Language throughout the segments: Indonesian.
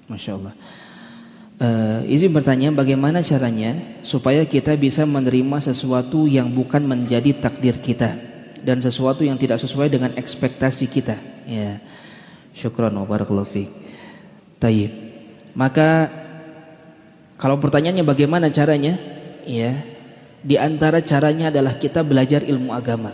Masya Allah. Izin bertanya, bagaimana caranya supaya kita bisa menerima sesuatu yang bukan menjadi takdir kita dan sesuatu yang tidak sesuai dengan ekspektasi kita? Ya, syukran wa barakallahu fiik. Tayyib. Maka kalau pertanyaannya bagaimana caranya? Ya, di antara caranya adalah kita belajar ilmu agama.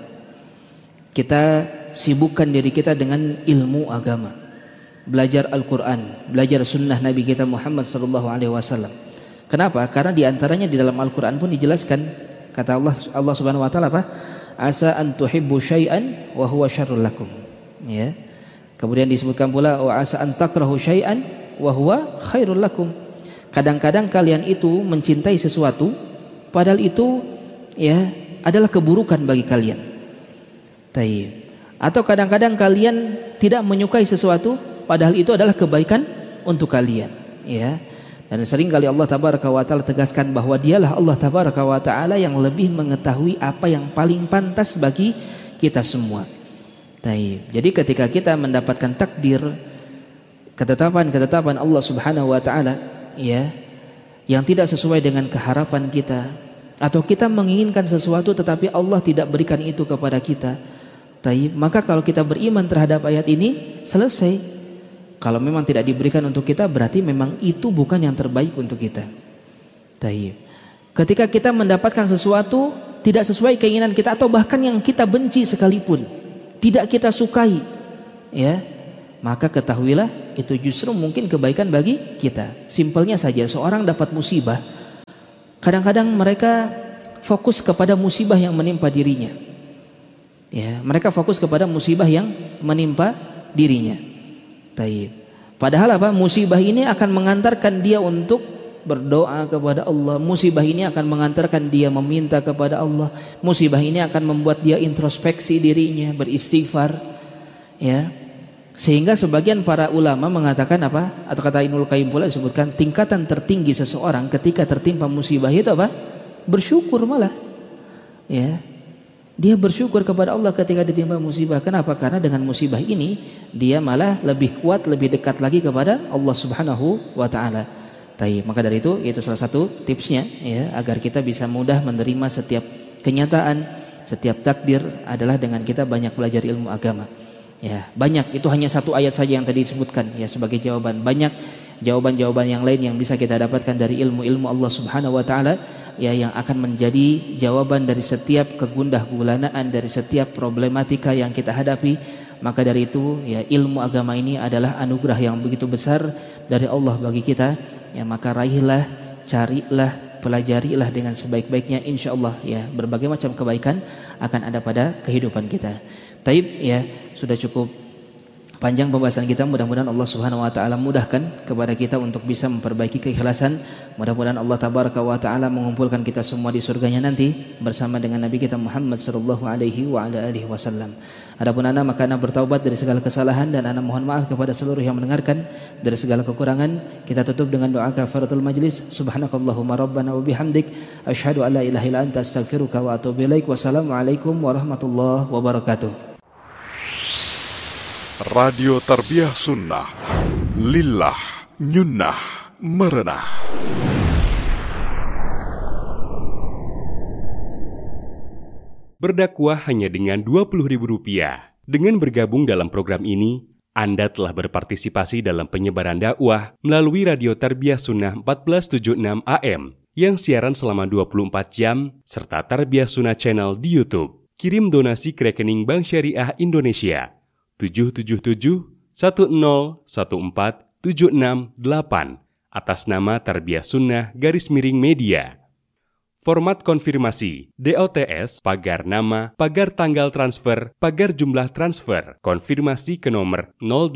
Kita sibukkan diri kita dengan ilmu agama. Belajar Al-Quran, belajar sunnah Nabi kita Muhammad SAW. Kenapa? Karena diantaranya di dalam Al-Quran pun dijelaskan, kata Allah Subhanahu Wa Taala apa? Asa an tuhibbu syai'an wa huwa syarrul lakum. Ya. Kemudian disebutkan pula wa asa an takrahu syai'an wa huwa khairul lakum. Kadang-kadang kalian itu mencintai sesuatu, padahal itu ya adalah keburukan bagi kalian. Tayyib. Atau kadang-kadang kalian tidak menyukai sesuatu, padahal itu adalah kebaikan untuk kalian, ya. Dan sering kali Allah Tabaraka wa Ta'ala tegaskan bahwa dialah Allah Tabaraka wa Ta'ala yang lebih mengetahui apa yang paling pantas bagi kita semua. Taib. Jadi ketika kita mendapatkan takdir, ketetapan Allah Subhanahu wa Ta'ala, ya, yang tidak sesuai dengan keharapan kita, atau kita menginginkan sesuatu tetapi Allah tidak berikan itu kepada kita, taib, maka kalau kita beriman terhadap ayat ini, selesai. Kalau memang tidak diberikan untuk kita, berarti memang itu bukan yang terbaik untuk kita. Taib. Ketika kita mendapatkan sesuatu tidak sesuai keinginan kita, atau bahkan yang kita benci sekalipun, tidak kita sukai, ya, maka ketahuilah itu justru mungkin kebaikan bagi kita. Simpelnya saja, seorang dapat musibah, kadang-kadang mereka fokus kepada musibah yang menimpa dirinya. Ya, mereka fokus kepada musibah yang menimpa dirinya. Taib. Padahal apa? Musibah ini akan mengantarkan dia untuk berdoa kepada Allah. Musibah ini akan mengantarkan dia meminta kepada Allah. Musibah ini akan membuat dia introspeksi dirinya, beristighfar, ya. Sehingga sebagian para ulama mengatakan apa? Atau kata Ibnul Qayyim pula disebutkan, tingkatan tertinggi seseorang ketika tertimpa musibah itu apa? Bersyukur malah. Ya. Dia bersyukur kepada Allah ketika ditimpa musibah. Kenapa? Karena dengan musibah ini dia malah lebih kuat, lebih dekat lagi kepada Allah Subhanahu wa Ta'ala. Maka dari itu salah satu tipsnya, ya, agar kita bisa mudah menerima setiap kenyataan, setiap takdir adalah dengan kita banyak belajar ilmu agama. Ya, banyak, itu hanya satu ayat saja yang tadi disebutkan, ya, sebagai jawaban. Banyak jawaban-jawaban yang lain yang bisa kita dapatkan dari ilmu-ilmu Allah Subhanahu wa Ta'ala, ya, yang akan menjadi jawaban dari setiap kegundah-gulanaan, dari setiap problematika yang kita hadapi. Maka dari itu, ya, ilmu agama ini adalah anugerah yang begitu besar dari Allah bagi kita. Ya, maka raihlah, carilah, pelajarilah dengan sebaik-baiknya, insyaallah, ya, berbagai macam kebaikan akan ada pada kehidupan kita. Taib, ya, sudah cukup panjang pembahasan kita. Mudah-mudahan Allah Subhanahu wa Ta'ala mudahkan kepada kita untuk bisa memperbaiki keikhlasan. Mudah-mudahan Allah Tabaraka wa Ta'ala mengumpulkan kita semua di surganya nanti bersama dengan Nabi kita Muhammad sallallahu alaihi wa ala alihi wasallam. Adapun ana, maka ana bertaubat dari segala kesalahan dan ana mohon maaf kepada seluruh yang mendengarkan dari segala kekurangan. Kita tutup dengan doa kafaratul majlis. Subhanakallahumma rabbana wa bihamdik asyhadu an la ilaha illa anta astaghfiruka wa atubu ilaik. Wassalamualaikum warahmatullahi wabarakatuh. Radio Tarbiyah Sunnah, Lillah, Nyunnah, Merenah. Berdakwah hanya dengan Rp20.000. Dengan bergabung dalam program ini, Anda telah berpartisipasi dalam penyebaran dakwah melalui Radio Tarbiyah Sunnah 1476 AM yang siaran selama 24 jam serta Tarbiyah Sunnah Channel di YouTube. Kirim donasi ke rekening Bank Syariah Indonesia 777-1014-768 atas nama Tarbiyah Sunnah _media. Format konfirmasi DOTS, pagar nama, pagar tanggal transfer, pagar jumlah transfer. Konfirmasi ke nomor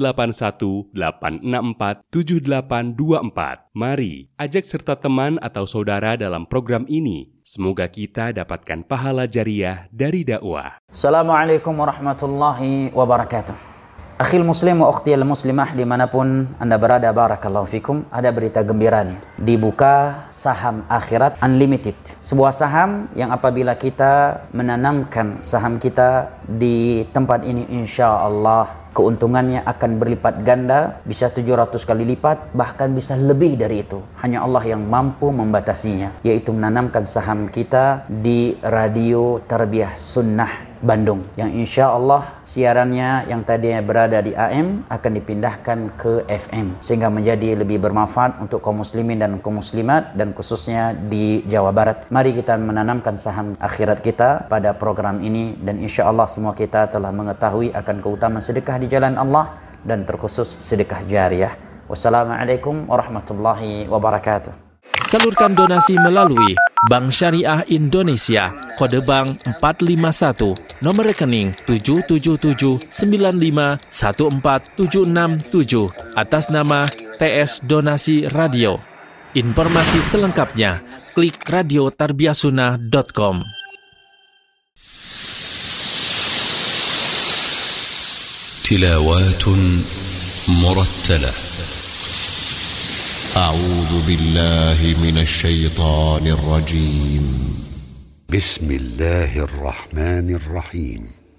0818647824. Mari ajak serta teman atau saudara dalam program ini. Semoga kita dapatkan pahala jariah dari dakwah. Assalamualaikum warahmatullahi wabarakatuh. Akhil muslim wa ukhti al-muslimah dimanapun Anda berada, barakallahu fikum. Ada berita gembira nih. Dibuka saham akhirat unlimited. Sebuah saham yang apabila kita menanamkan saham kita di tempat ini, insya Allah keuntungannya akan berlipat ganda, bisa 700 kali lipat, bahkan bisa lebih dari itu. Hanya Allah yang mampu membatasinya, yaitu menanamkan saham kita di Radio Tarbiyah Sunnah Bandung, yang insya Allah siarannya yang tadinya berada di AM akan dipindahkan ke FM, sehingga menjadi lebih bermanfaat untuk kaum muslimin dan kaum muslimat, dan khususnya di Jawa Barat. Mari kita menanamkan saham akhirat kita pada program ini, dan insya Allah semua kita telah mengetahui akan keutamaan sedekah di jalan Allah, dan terkhusus sedekah jariyah. Wassalamualaikum warahmatullahi wabarakatuh. Salurkan donasi melalui Bank Syariah Indonesia, kode bank 451, nomor rekening 77795147667, atas nama TS Donasi Radio. Informasi selengkapnya klik radiotarbiyahsunnah.com. Tilawatun murattalah. أعوذ بالله من الشيطان الرجيم. بسم الله الرحمن الرحيم.